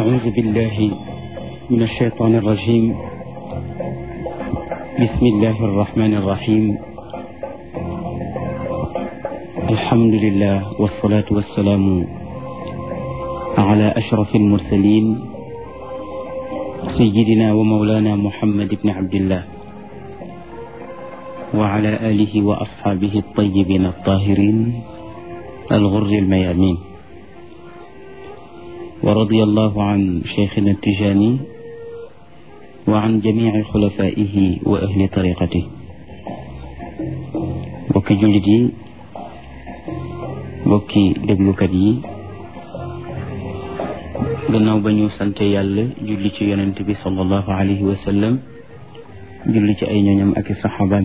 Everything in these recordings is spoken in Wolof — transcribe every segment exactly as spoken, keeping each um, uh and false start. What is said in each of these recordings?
أعوذ بالله من الشيطان الرجيم. بسم الله الرحمن الرحيم. الحمد لله والصلاة والسلام على أشرف المرسلين سيدنا ومولانا محمد بن عبد الله وعلى آله وأصحابه الطيبين الطاهرين الغر الميامين، ورضي الله عن شيخنا التجاني وعن جميع خلفائه وأهل طريقته. bokki jullit yi, bokki déglukat yi, gannaaw ba ñu sante yàlla julli ci yonent bi sallallahu alayhi wa sallam, julli ci ay ñooñam ak i saxaabam,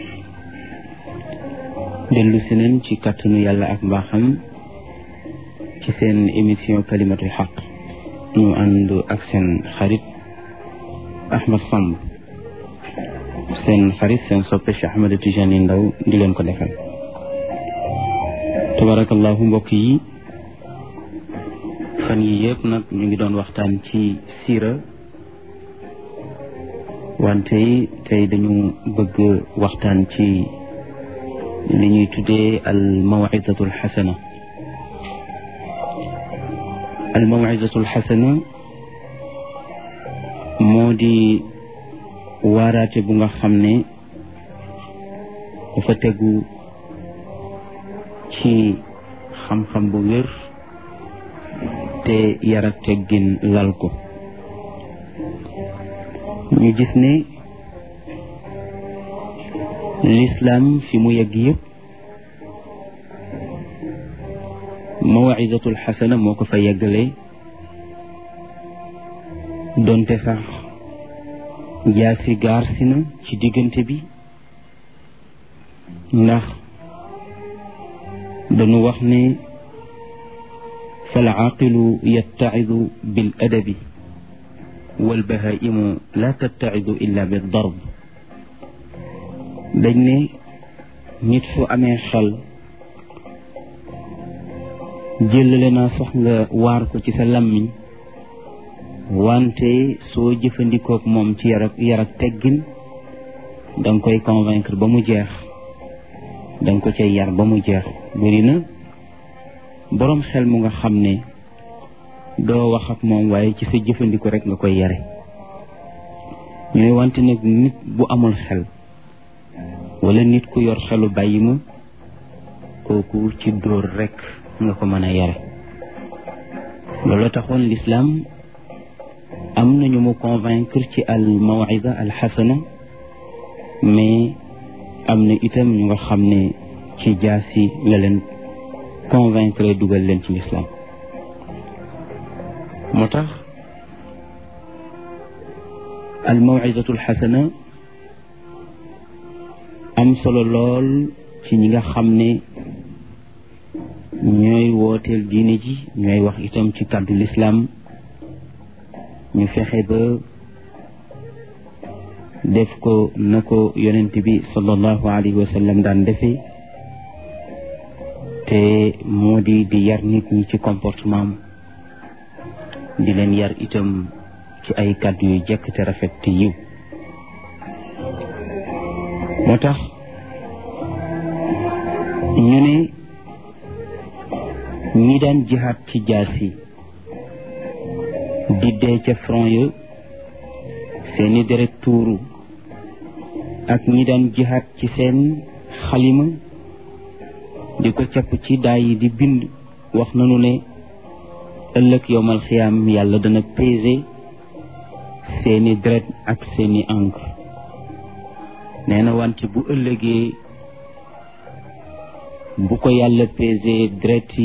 dellu si nañ ci kàttanu yàlla ak mbaaxam ci seen émission kalimatul xaq, ñu ànd ak seen xarit Ahmed Samb, seen xarit seen soppe Cheikh Ahmed Tijani Ndaw di leen ko defal. tabarakallahu mbokk yi, fan yi yëpp nag ñu ngi doon waxtaan ci siira, wante tey dañu bëgg waxtaan ci li ñuy tuddee al maw'izatul xasana. al maw'izatul xasana moo di waaraate bu nga xam ne dafa tegu ci xam-xam bu wér te yar ak teggin lal ko. ñu gis ne l'islam fi mu yegg yëpp mawizatul xasana moo ko fa yeggale, donte sax jaasi gaar si na ci diggante bi, ndax dañu wax ne fal aaqilu yatta'idu bil adabi wal bahaa'imu la tatta'idu illa bid darb. dañ ne nit fu amee xel jëlale naa sax nga waar ko ci sa làmmiñ, wante soo jëfandikook moom ci yar ak yar ak teggin danga koy convaincre ba mu jeex, danga ko cay yar ba mu jeex. bëri na boroom xel mu nga xam ne doo wax ak moom waaye ci sa jëfandiko rek nga koy yare. ñu ne wante nag nit bu amul xel wala nit ku yor xelu bàyyi ma, kooku ci dóor rek nga ko mën a yare. loolu taxoon l'islam am nañu mu convaincre ci al maw'iza al xasana, mais am na itam ñu nga xam ne ci jaasi la leen convaincre dugal leen ci l'islam. moo tax al maw'izatul xasana am solo lool ci ñi nga xam ne ñooy wooteel diine ji, ñooy wax itam ci kàddu l'islam. ñu fexe ba def ko na ko yonent bi sallallahu alayhi wa sallam daan defee, te moo di di yar nit ñi ci comportement di leen yar itam ci ay kàddu yu jekk te rafet te yiw. moo tax ñu ne ñi daan jihaad ci jaasi di dee ca front ya seeni deret tuuru, ak ñi daan jihaad ci seen xalima di ko capp ci daay yi di bind, wax nañu ne ëllëg yowmal xiyaam yàlla dana peser seeni deret ak seeni encre. nee na wante bu ëllëgee bu ko yàlla peser deret yi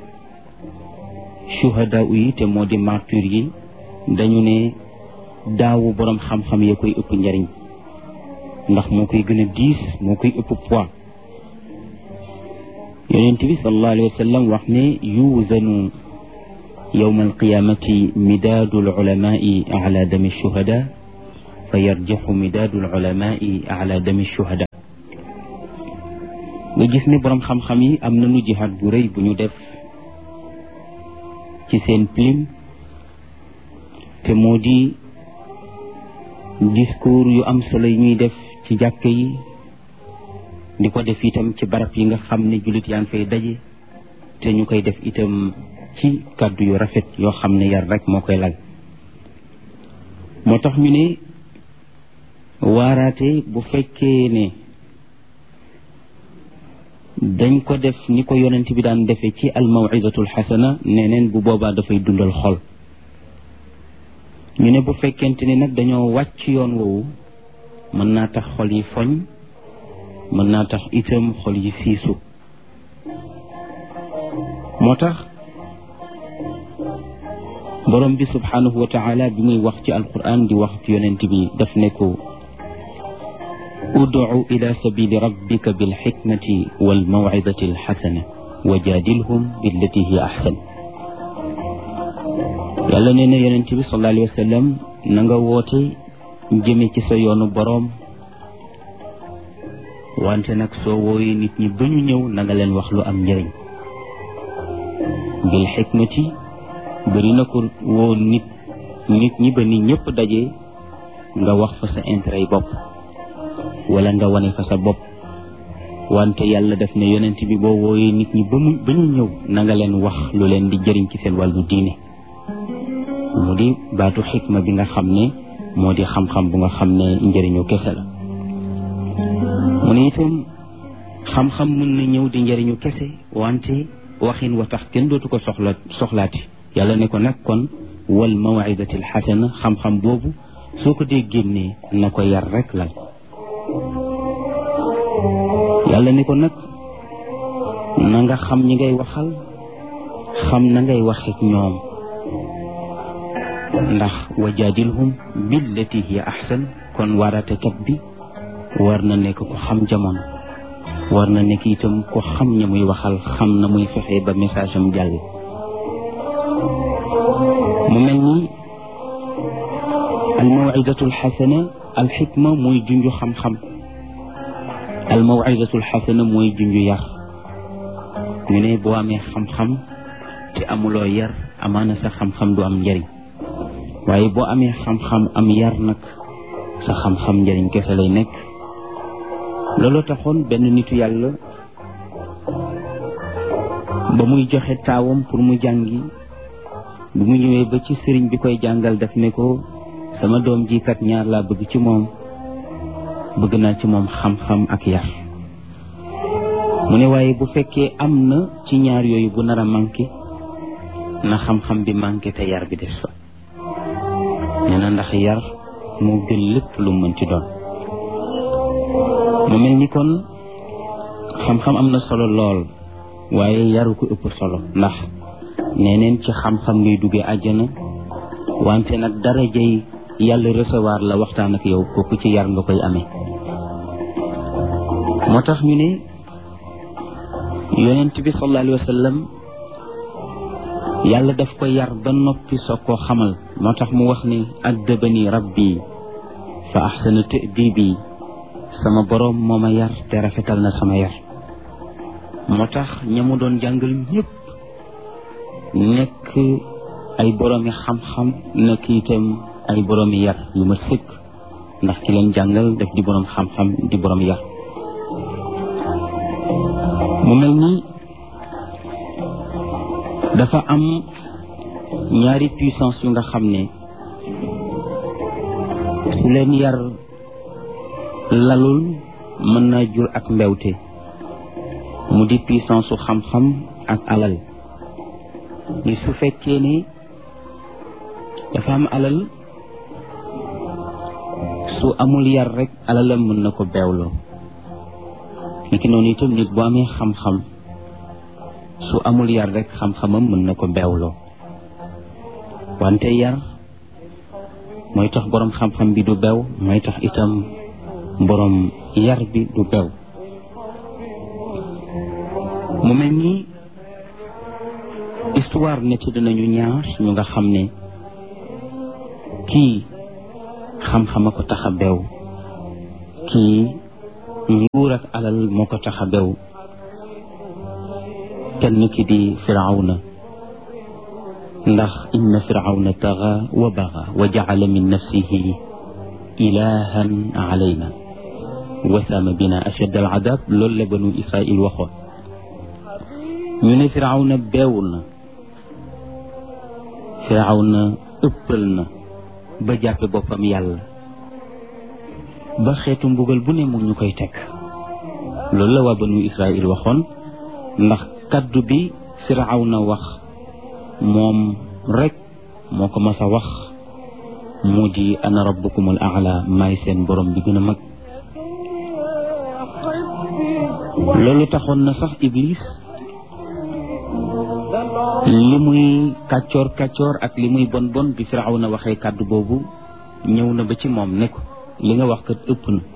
shuhada yi te moo di martyr yi, dañu ne daawu boroom xam-xam ya koy ëpp njariñ, ndax moo koy gën a diis, moo koy ëpp poids. yonent bi sallallahu alayhi wa sallam wax ne yuuzanu yawma alqiyamati midaadul ulamaai ala dami shuhada fa yarjaxu midaadul ulamaai ala dami shuhada. nga gis ne boroom xam-xam yi am nañu jihaad bu rëy bu ñu def ci seen plume te moo di discours yu am solo yi ñuy def ci jàkk yi di ko def itam ci barab yi nga xam ne jullit yaa ngi fay daje te ñu koy def itam ci kàddu yu rafet yoo xam ne yar rek moo koy lal moo tax ñu ne waaraate bu fekkee ne dañ ko def ni ko yonent bi daan defee ci al mawidatul xasana neneen bu boobaa dafay dundal xol ñu ne bu fekkente ni nag dañoo wàcc yoon woowu mën naa tax xol yi foñ mën naa tax itam xol yi siisu moo tax borom bi subhanahu wa taala bi muy wax ci alquran di wax ci yonent bi daf ne ko ud'u ila sabili rabbika bilxikmati walmawcidati alxasana wa jaadilhum billati hiya axsan yàlla nee na yonent bi sallallahu alayhi wa sallam na nga woote jëme ci sa yoonu boroom wante nag soo wooyee nit ñi ba ñu ñëw na nga leen wax lu am njëriñ bil xikmati bëri na ko woo nit nit ñi ba nit ñëpp daje nga wax fa sa intérêt yi bopp wala nga wane fa sa bopp wante yàlla def ne yonent bi boo wooyee nit ñi ba mu ba ñu ñëw na nga leen wax lu leen di jëriñ ci seen wàllu diine mu di baatu xikma bi nga xam ne moo di xam-xam bu nga xam ne njëriñu kese la mu ne itam xam-xam mën na ñëw di njëriñu kese wante waxin wa tax kenn dootu ko soxla soxlaati yàlla ne ko nag kon wal mawidatil xasana xam-xam boobu soo ko dee génnee na ko yar rek lal yàlla ne ko nag na nga xam ñi ngay waxal xam na ngay waxeek ñoom ndax wajaadilhum billati hiya ahsan kon waaraatekat bi war na nekk ku xam jamono war na nekk itam ku xam ña muy waxal xam na muy fexe ba message am jàll mu mel ni al mawidatul xasana al xikma mooy junju xam-xam al mawidatul xasana mooy junju yar ñu ne boo amee xam-xam te amuloo yar amaana sa xam-xam du am njëriñ waaye boo amee xam-xam am yar nag sa xam-xam njëriñ kese lay nekk looloo taxoon benn nitu yàlla ba muy joxe taawam pour mu jàngi bu mu ñëwee ba ci sëriñ bi koy jàngal daf ne ko sama doom ji kat ñaar laa bëgg ci moom bëgg naa ci moom xam-xam ak yar mu ne waaye bu fekkee am na ci ñaar yooyu bu nar a manqué na xam-xam bi manqué te yar bi des fa nee na ndax yar moo gën lépp lu mën ci doon mu mel ni kon xam-xam am na solo lool waaye yaru ko ëpp solo ndax nee neen ci xam-xam ngay duggee àjjana wante nag darajay yàlla recevoir la waxtaan ak yow kooku ci yar nga koy amee moo tax ñu ne yonent bi sallallahu alayhi wa sallam yàlla daf ko yar ba noppi soo koo xamal moo tax mu wax ni addabani rabbi fa ahsana ta'dibi sama boroom moo ma yar te rafetal na sama yar moo tax ña mu doon jàngal ñëpp nekk ay boroomi xam-xam nekk itam ay boroomi yar yu ma sëkk ndax ki leen jàngal def di boroom xam-xam di boroom yar mu mel ni dafa am ñaari puissance yu nga xam ne su leen yar lalul mën naa jur ak mbewte mu di puissance su xam-xam ak alal ni su fekkee ne dafa am alal su amul yar rek alalam mën na ko beewloo niki noonu itam nit bu amee xam-xam su amul yar rek xam-xamam mën na ko beewloo wante yar mooy tax boroom xam-xam bi du beew mooy tax itam boroom yar bi du beew mu mel ni histoire netti dinañu ñaar ñu nga xam ne kii xam-xam a ko tax a beew kii nguur ak alal moo ko tax a beew kenn ki di firawna ndax inna firawna taxa wa baxa wa jacala min nafsihi ilahan alayna wa sama bina ashad al adab loolu la banu Israil waxoon ñu ne firawna beewul na firawna ëppal na ba jàppe boppam yàlla ba xeetu mbugal bu ne mu ñu koy teg loolu la waa banu Israil waxoon ndax kaddu bi firawna wax moom rek moo ko mas a wax mu di ana rabbukumul aala maay seen borom bi gën a mag loolu taxoon na sax iblis li muy kàccoor kàccoor ak li muy bon bon bi firawna waxee kàddu boobu ñëw na ba ci moom ne ko li nga wax kat ëpp na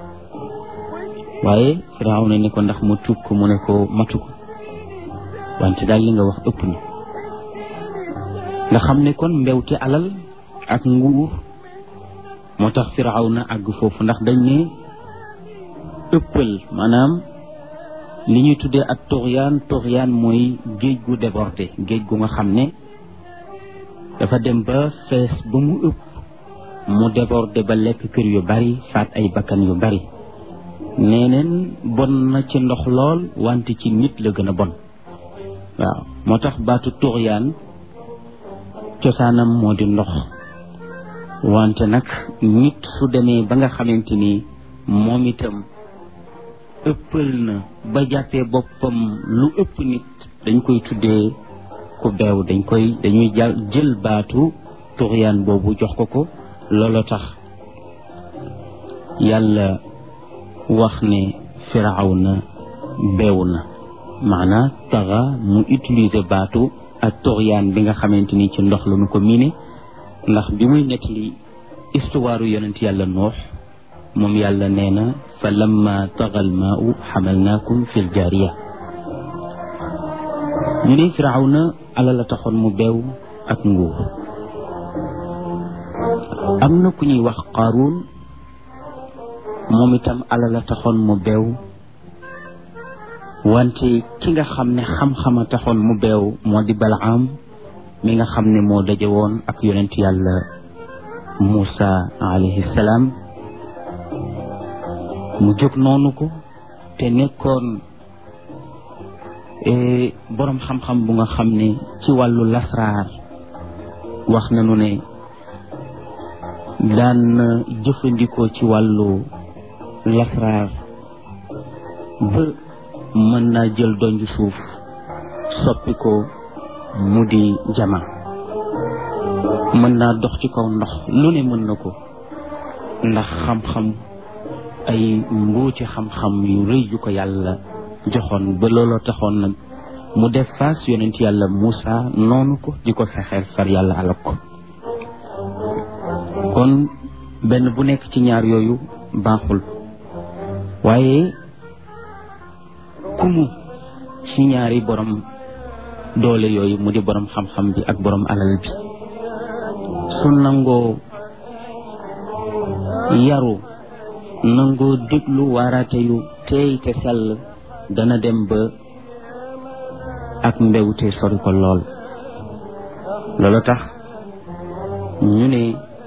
waaye firawna ne ko ndax ma tuub ko mu ne ko matu ko wante daal li nga wax ëpp na nga xam ne kon mbewte alal ak nguur moo tax firawna àgg foofu ndax dañ ne ëppal maanaam li ñuy tuddee ak tuxyaan tuxyaan mooy géej gu débordé géej gu nga xam ne dafa dem ba fees ba mu ëpp mu débordé ba lekk kër yu bari faat ay bakkan yu bari neeneen bon na ci ndox lool wante ci nit la gën a bon waaw moo tax baatu tuxyaan cosaanam moo di ndox wante nag nit su demee ba nga xamante ni moom itam ëppal na ba jàppee boppam lu ëpp nit dañ koy tuddee ku beew dañ koy dañuy jël baatu tuxyaan boobu jox ko ko looloo tax yàlla wax ne firawna beew na maanaa taxa mu utiliser baatu ak tuxyaan bi nga xamante ni ci ndox la nu ko miine ndax bi muy nettali histoire yonent yàlla noox moom yàlla nee na fa lamma taxal maau xamalnaakum fil jaariya ñu ne firawna ala la taxoon mu beew ak nguur am na ku ñuy wax qaaruun moom itam ala la taxoon mu beew wante ki nga xam ne xam-xama taxoon mu beew moo di balaam mi nga xam ne moo daje woon ak yonent yàlla Muusa alayhi salaam mu jóg noonu ko te nekkoon boroom xam-xam bu nga xam ne ci wàllu lasraar wax nañu ne daan na jëfandikoo ci wàllu lasraar ba mën naa jël donju suuf soppi ko mu di jama mën naa dox ci kaw ndox lu ne mën na ko ndax xam-xam ay mbuuti xam-xam yu rëy yu ko yàlla joxoon ba looloo taxoon nag mu def face yonent yàlla Muusa noonu ko di ko fexeel far yàlla alak ko kon benn bu nekk ci ñaar yooyu baaxul waaye kumu ci ñaari borom doole yooyu mu di borom xam-xam bi ak borom alal bi su nangoo yaru nangoo déglu waaraate yu teey te sell dana dem ba ak mbewte sori ko lool loolu tax ñu ne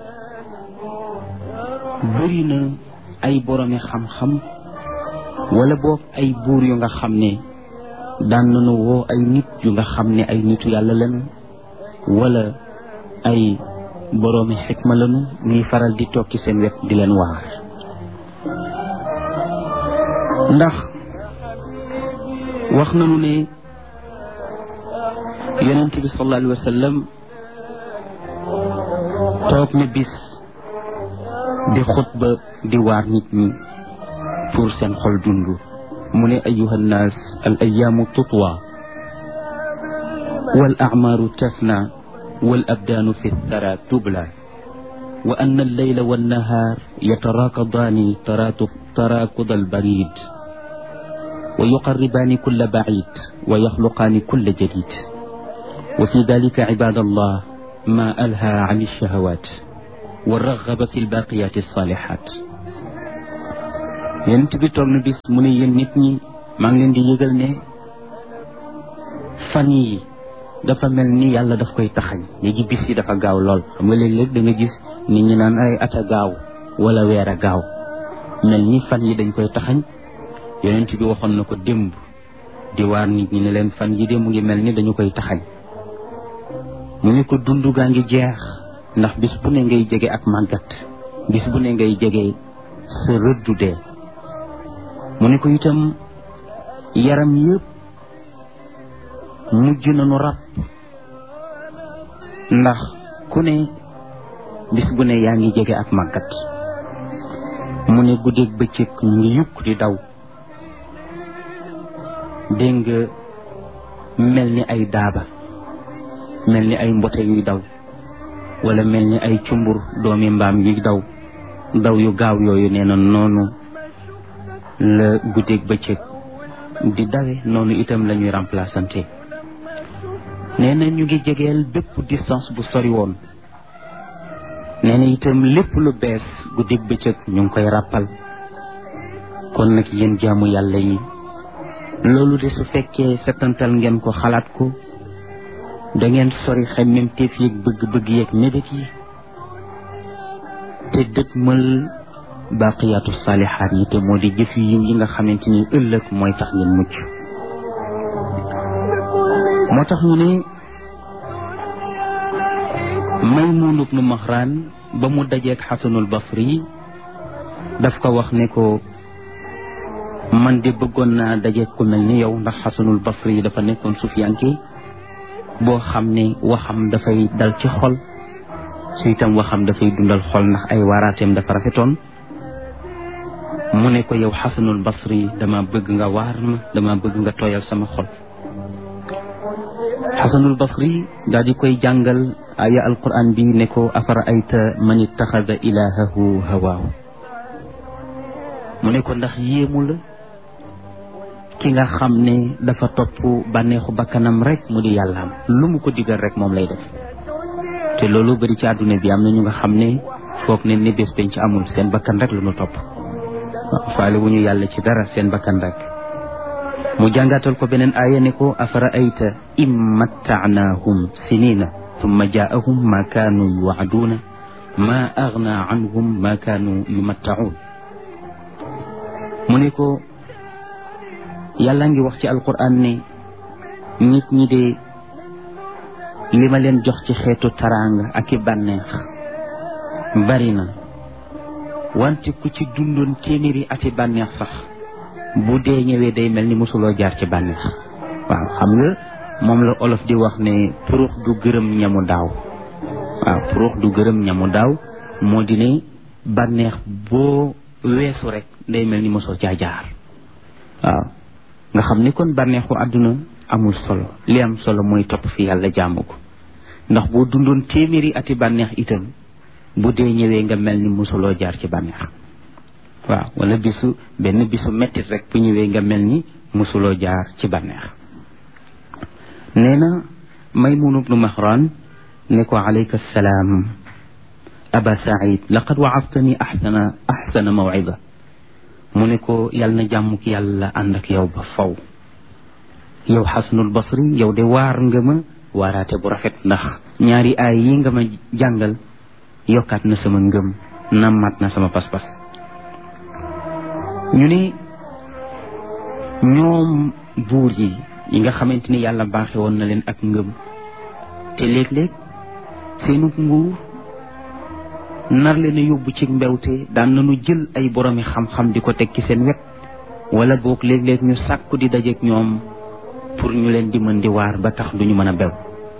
bëri na ay boromi xam-xam wala boog ay buur yu nga xam ne daan nañu woo ay nit yu nga xam ne ay nitu yàlla lañu wala ay boroomi xikma lañu ñuy faral di toog ci seen wet di leen waar ndax wax nañu ne yonent bi sallallahu alayhi wa sallam toog na bis di xutba di waar nit ñi pour seen xol dund mu ne ayuha nnaas al ayaamu tutwa wal acmaaru tafna wal abdaanu fi thara tubla wa anna alleyla wannahaar yataraakadaani taraakuda albarid wa yuqarribaani kulla bacid wa yaxluqaani kulla jadid wa fi dalika cibaad allah ma alhaa can alshahawat wa raxaba fi lbaaqiyaati alsaalihaat yonent bi toog na bis mu ne yéen nit ñi maa ngi leen di yëgal ne fan yi dafa mel ni yàlla daf koy taxañ léegi bis yi dafa gaaw lool xam nga léeg-léeg da nga gis nit ñi naan ay at a gaaw wala weer a gaaw mel ni fan yi dañ koy taxañ yonent bi waxoon na ko démb di waar nit ñi ne leen fan yi de mu ngi mel ni dañu koy taxañ mu ne ko dund gaa ngi jeex ndax bis bu ne ngay jege ak màggat bis bu ne ngay jege sa rëddu dee mu ne ko itam yaram yëpp mujj nañu ràpp ndax ku ne bis bu ne yaa ngi jege ak màggat mu ne guddeeg bëccëg ñu ngi yukk di daw dégg nga mel ni ay daaba mel ni ay mbote yuy daw wala mel ni ay cumbur doomi mbaam yuy daw daw yu gaaw yooyu nee na noonu la guddeeg bëccëg di dawe noonu itam la ñuy remplaçante nee na ñu ngi jegeel bépp distance bu sori woon nee na itam lépp lu bees guddeeg bëccëg ñu ngi koy ràppal kon nag yéen jaamu yàlla yi loolu de su fekkee setantal ngeen ko xalaat ko da ngeen sori xemmemteef yeeg bëgg-bëgg yeeg mébét yi te dëgmal baaqiyaatu saalihaat yi te moo di jëf yi yi nga xamante ni ëllëg mooy tax ngeen mucc moo tax ñu ne Maymuun ibnu Maxraan ba mu dajeeg Xasanul Basri daf ko wax ne ko man de bëggoon naa dajeeg ku mel ni yow ndax Xasanul Basri dafa nekkoon sufiyanke boo xam ne waxam dafay dal ci xol su itam waxam dafay dundal xol ndax ay waaraateem dafa rafetoon mu ne ko yow Xasanul Basri dama bëgg nga waar ma dama bëgg nga tooyal sama xol Xasanul Basri daal di koy jàngal aya alquran bi ne ko afara ayta man ittaxada ilahahu hawaahu mu ne ko ndax yéemu la ki nga xam ne dafa topp bànneexu bakkanam rek mu di yàllaam lu mu ko digal rek moom lay def te loolu bari ci àdduna bi am na ñu nga xam ne foog ne ni bés penc amul seen bakkan rek lu nu topp faale wu ñu yàlla ci dara seen bakkan rek mu jàngatal ko beneen aaya ne ko afara ayta im mattaanaahum sinina thumma jaahum ma kaanu yuwaaduuna ma agna anhum ma kaanu yumattaun mu ne ko yàlla ngi wax ci alquran ne nit ñi de li ma leen jox ci xeetu taraanga ak i bànneex bari na wante ku ci dundoon téeméeri ati bànneex sax bu dee ñëwee day mel ni mosuloo jaar ci bànneex waaw xam nga moom la olof di wax ne purux du gërëm ñamu daaw waaw purux du gërëm ñamu daaw moo di ne bànneex boo weesu rek day mel ni mosoo caa jaar waaw nga xam ni kon bànneexu àdduna amul solo li am solo mooy topp fi yàlla jaamu ko ndax boo dundoon téeméeri ati bànneex itam bu dee ñëwee nga mel ni mosuloo jaar ci bànneex waaw wala bisu benn bisu mettit rek bu ñëwee nga mel ni mosuloo jaar ci bànneex nee na Maymuun ibnu Maxraan ne ko alayka salaam aba Saïd laqad waadtani axsana axsana mawcida mu ne ko yàlla na jàmm ki yàlla ànd ak yow ba faw yow Xasanul Basri yow de waar nga ma waaraate bu rafet ndax ñaari aay yi nga ma jàngal yokkaat na sama ngëm nammaat na sama pas-pas ñu ne ñoom buur yi yi nga xamante ni yàlla baaxe woon na leen ak ngëm te léeg-léeg seenu nguur nar leen a yóbbu ci mbewte daan nañu jël ay boromi xam-xam di ko teg ci seen wet wala boog léeg-léeg ñu sàkku di dajeek ñoom pour ñu leen di mën di waar ba tax duñu mën a bew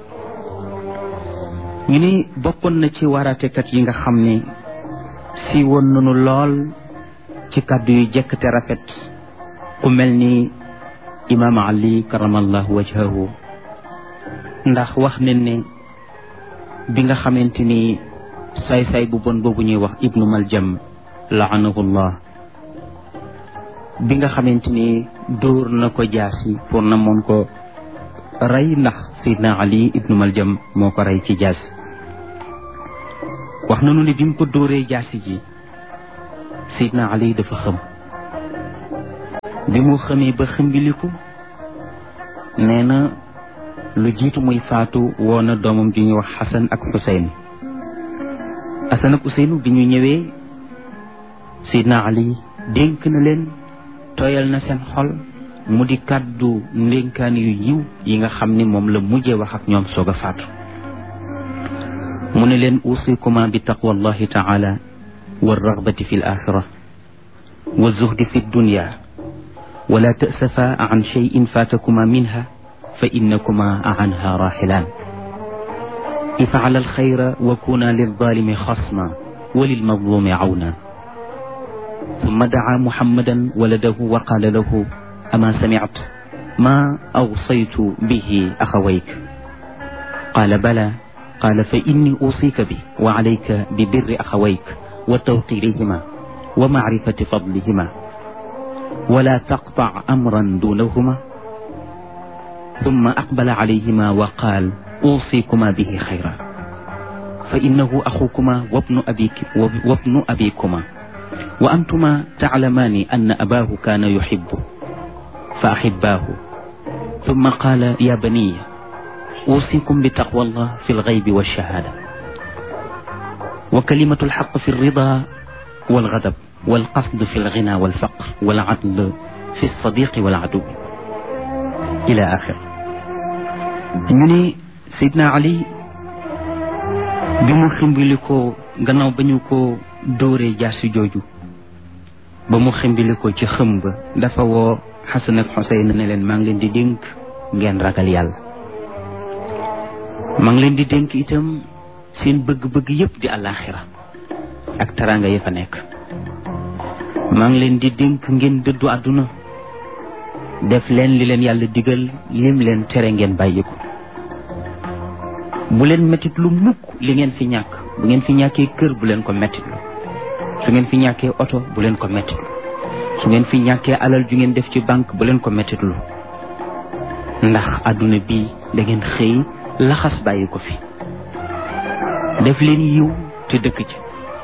ñu ni bokkoon na ci waaraatekat yi nga xam ne si woon nañu lool ci kàddu yu jekk te rafet ku mel ni imaam Ali karamallahu wajhahu ndax wax ne ne bi nga xamante ni saay-saay bu bon boobu ñuy wax ibnu Maljam laanahullah bi nga xamante ni dóor na ko jaasi pour na moon ko rey ndax Seydina Ali ibnu Maljam moo ko rey ci jaasi wax nañu ne bi mu ko dóoree jaasi ji Seydina Ali dafa xëm bi mu xamee ba xëmbiliku nee na lu jiitu muy faatu woona doomam ju ñuy wax Xasan ak Xuseyn. Xasan ak Xuseyn bi ñu ñëwee Seydina Ali dénk na leen, tooyal na seen xol, mu di kàddu ndénkaan yu yiw yi nga xam ni moom la mujjee wax ak ñoom soog a faatu. mu ne leen usikuma bi taqwallahi taala wa ragbati fi l axira wa zuhdi fi dunya wala tasafa an cheyin fatakuma minha fa innakuma anha raxilaan ifala alxayra wa kuna lilzalimi xasma wa lilmazlumi awna ثم دعا محمدا ولده وقال له أما سمعت ما أوصيت به أخويك؟ قال بلى. قال فإني أوصيك به وعليك ببر أخويك وتوقيرهما ومعرفة فضلهما ولا تقطع أمرا دونهما. ثم أقبل عليهما وقال أوصيكما به خيرا فإنه أخوكما وابن أبيك وابن أبيكما وأنتما تعلمان أن أباه كان يحبه فأحباه. ثم قال يا بني أوصيكم بتقوى الله في الغيب والشهادة وكلمة الحق في الرضا والغضب والقصد في الغنى والفقر والعدل في الصديق والعدو إلى آخر. ñu ne Seydina Ali bi mu ximbili ko gannaaw ba ñu ko dóoree jaasi jooju ba mu ximbili ko ci xëm ba dafa woo Xasan ak Xuseyn ne leen maa ngi leen di dénk ngeen ragal yàlla, maa ngi leen di dénk itam seen bëgg-bëgg yépp di àllaaxira ak teraanga ya fa nekk. maa ngi leen di dénk ngeen dëddu àdduna, def leen li leen yàlla digal, lim leen tere ngeen bàyyi ko. bu leen mettit lu mukk li ngeen fi ñàkk. bu ngeen fi ñàkkee kër bu leen ko mettitlu, su ngeen fi ñàkkee oto bu leen ko mettitlu, su ngeen fi ñàkkee alal ju ngeen def ci banque bu leen ko mettitlu, ndax àdduna bii da ngeen xëy laxas bàyyi ko fi. def leen yiw te dëkk ci.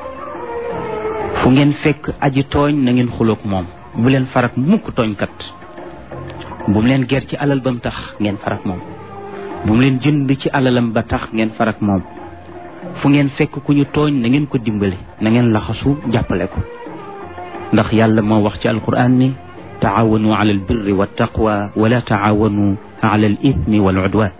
fu ngeen fekk aji tooñ na ngeen xuloog moom, bu leen farak mukk tooñkat. bu mu leen ger ci alal ba mu tax ngeen farak moom, bu mu leen jënd ci alalam ba tax ngeen farak moom. fu ngeen fekk ku ñu tooñ na ngeen ko dimbale, na ngeen laxasu jàppale ko, ndax yàlla moo wax ci alquran ni taawanu ala al birri wa taqwa wala taawanu ala al ithmi wal udwan.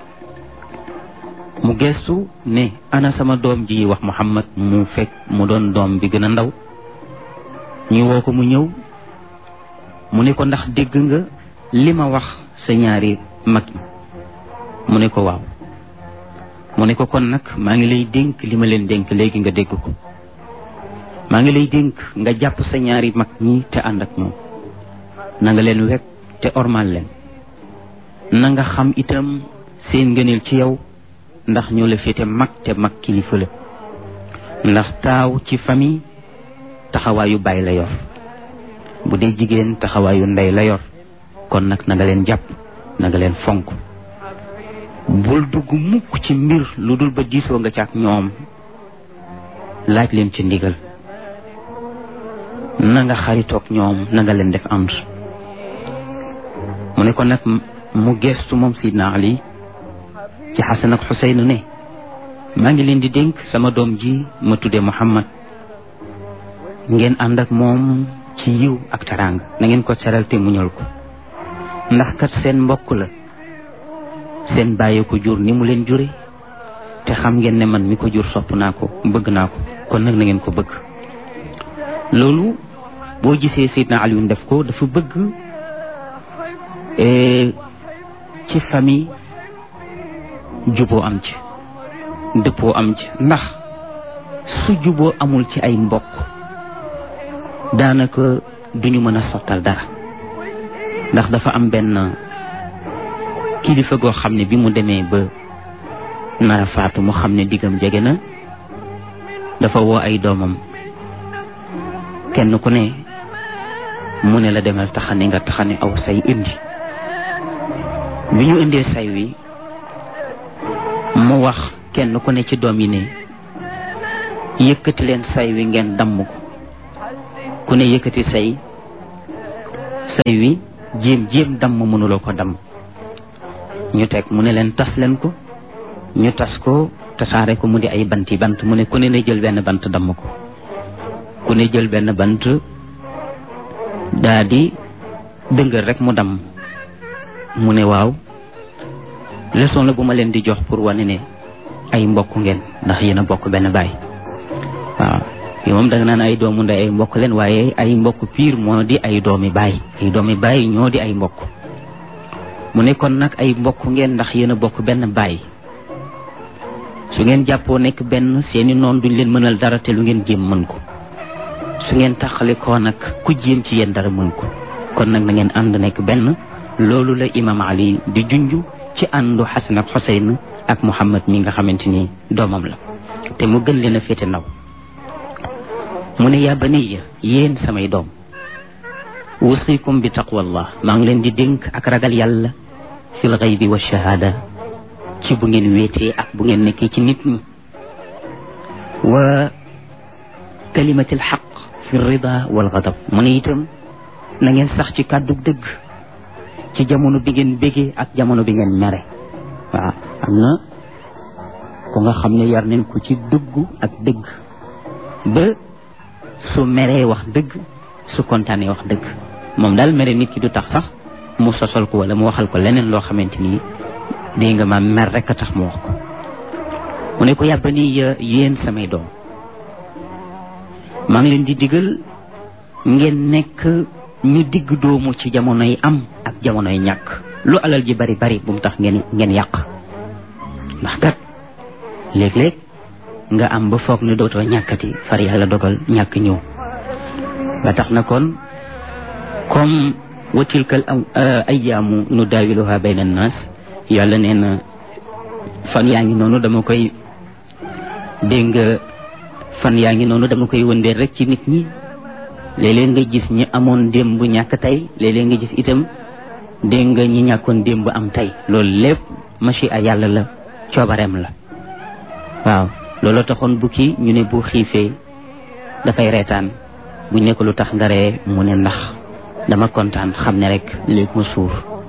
mu gestu ne ana sama doom ji wax Muhammad, mu fekk mu doon doom bi gën a ndaw. ñu woo ko mu ñëw, mu ne ko ndax dégg nga li ma wax sa ñaari mag ñi? mu ne ko waaw. mu ne ko kon nag maa ngi lay dénk li ma leen dénk léegi nga dégg ko. maa ngi lay dénk nga jàpp sa ñaari mag ñi te ànd ak ñoom, na nga leen wekk te ormal leen, na nga xam itam seen ngëneel ci yow, ndax ñoo la féete mag te mag kilifa la. ndax taaw ci famille taxawaayu baay la yor, bu dee jigéen taxawaayu ndey la yor. kon nag na nga leen jàpp, na nga leen fonk. bul dugg mukk ci mbir lu dul ba diisoo nga ci ak ñoom, laaj leen ci ndigal. na nga xaritoog ñoom, na nga leen def ànd. mu ne ko nag mu geestu moom Sidna Ali ci Xasan ak Xuseyn ne maa ngi leen di dénk sama doom ji ma tudde Muhammad, ngeen ànd ak moom ci yiw ak teraanga, na ngeen ko seral te muñal ko, ndax kat seen mbokk la. seen bàyyi ko jur ni mu leen jure, te xam ngeen ne man mi ko jur sopp naa ko, bëgg naa ko, kon nag na ngeen ko bëgg. loolu boo gisee Seydina Alioune def ko dafa bëgg ci famille juboo am ci, dëppoo am ci. ndax su juboo amul ci ay mbokk daanaka duñu mën a sottal dara. ndax dafa am benn kilifa goo xam ne bi mu demee ba nara faatu mu xam ne diggam jege na, dafa woo ay doomam, kenn ku ne mu ne la demal taxani nga taxani aw say indi. bi ñu indee say wi mu wax kenn ku ne ci doom yi ne yëkkati leen say wi ngeen damm ko. ku ne yëkkati say say wi jéem jéem damm mënuloo ko damm. ñu teg mu ne leen tas leen ko ñu tas ko tasaare ko mu di ay banti bant mu ne ku ne na jël benn bant damm ko ku ne jël benn bant daa di dëngër rek mu damm mu ne waaw leçon la bu ma leen di jox pour wane ne ay mbokk ngeen ndax yéen a bokk benn baay waaw yow moom da nga naan ay doomu ndey ay mbokk leen waaye ay mbokk piir moo di ay doomi baay ay doomi baay ñoo di ay mbokk mu ne kon nag ay mbokk ngeen ndax yéen a bokk benn baay su ngeen jàppoo nekk benn seeni noon duñ leen mënal dara te lu ngeen jéem mën ko su ngeen taxale koo nag ku jéem ci yéen dara mën ko kon nag na ngeen ànd nekk benn loolu la imam Ali di junju ci àndu Xasan ak Xuseyn ak Muhammad mi nga xamante ni doomam la te mu gën leen a féete ndaw mu ne yaa baniya yéen samay doom wusikum bi taqwallah maa ngi leen di dénk ak ragal yàlla fil ghaybi wa shahada ci bu ngeen wéetee ak bu ngeen nekkee ci nit ñi wa kalimatil xaq fi rida wal ghadab mu ne itam na ngeen sax ci kàddu dëgg ci jamono bi ngeen bégee ak jamono bi ngeen mere waaw am na ku nga xam ne yar nañ ko ci dëggu ak dëgg ba su meree wax dëgg su kontaanee wax dëgg moom daal mere nit ki du tax sax mu sosal ko wala mu waxal ko leneen loo xamante ni dégg nga ma mer rek a tax mu wax ko mu ne ko yàbba ni yéen samay doom maa ngi leen di digal ngeen nekk ñu digg doomu ci jamonoy am ak jamonoy ñàkk lu alal ji bari bari bu mu tax ngeen ngeen yàq ndax kat léeg-léeg nga am ba foog ne dootoo ñàkkati far yàlla dogal ñàkk ñëw ba tax na kon comme wa tilkal ayyaamu nu daawiluha bayna annaas yàlla nee na fan yaa ngi noonu dama koy dégg nga fan yaa ngi noonu dama koy wëndeel rek ci nit ñi léeg-léeg nga gis ñi amoon démb bu ñàkk tey léeg-léeg nga gis itam dégg nga ñi ñàkkoon démb am tey loolu lépp machi a yàlla la coobareem la waaw loolu taxoon bukki ñu ne bu xiifee dafay reetaan bu nekk lu tax nga ree mu ne ndax dama kontaan xam ne rek léegi ma suur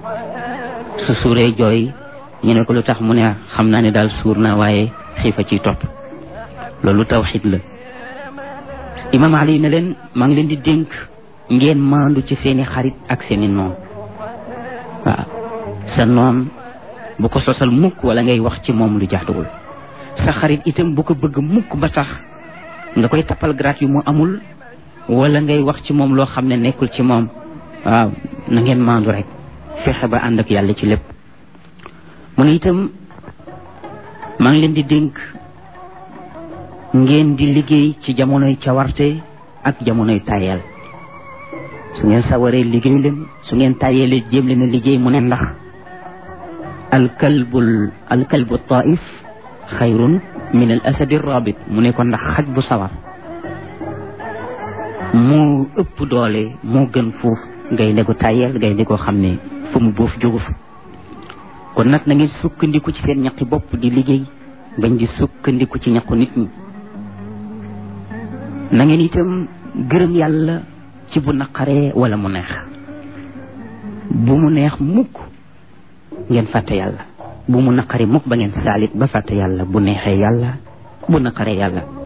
su suuree jooy ñu ne ko lu tax mu ne xam naa ne daal suur naa waaye xiifa ciy topp loolu tawxiid la imam Ali ne leen maa ngi leen di dénk ngeen maandu ci seeni xarit ak seeni noon waaw sa noon bu ko sosal mukk wala ngay wax ci moom lu jaaduwul sa xarit itam bu ko bëgg mukk ba tax nga koy tappal grat yu mu amul wala ngay wax ci moom loo xam ne nekkul ci moom waaw na ngeen maandu rek fexe ba ànd ak yàlla ci lépp mu ne itam maa ngi leen di dénk ngeen di liggéey ci jamonoy cawarte ak jamonoy tayel su ngeen sawaree liggéey leen su ngeen tayelee jéem leen a liggéey mu ne ndax alkalbul alkalbu taif xayrun min al asadi rabit mu ne ko ndax xaj bu sawar moo ëpp doole moo gën fuuf gaynde gu tayel gaynde goo xam ne fu mu boof jógu fa kon nag na ngeen sukkandiku ci seen ñaqi bopp di liggéey bañ di sukkandiku ci ñaqu nit ñi na ngeen itam gërëm yàlla ci bu naqaree wala mu neex bu mu neex mukk ngeen fàtte yàlla bu mu naqaree mukk ba ngeen saalit ba fàtte yàlla bu neexee yàlla bu naqaree yàlla